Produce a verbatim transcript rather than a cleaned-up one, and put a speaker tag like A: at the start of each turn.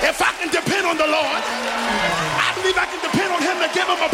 A: If I can depend on the Lord, I believe I can depend on him to give him a